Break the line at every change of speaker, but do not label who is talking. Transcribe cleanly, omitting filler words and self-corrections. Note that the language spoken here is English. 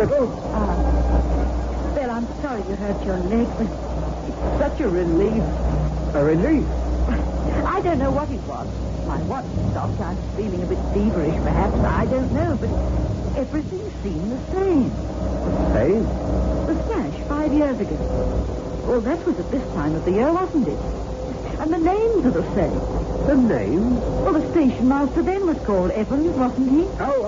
Ethel?
Well, I'm sorry you hurt your leg, but it's such a relief.
A relief?
I don't know what it was. My watch stopped. I'm feeling a bit feverish, perhaps. I don't know, but everything seemed the same.
Same?
The smash 5 years ago. Well, that was at this time of the year, wasn't it? And the names are the same.
The name?
Well, the station master then was called Evans, wasn't he?
Oh,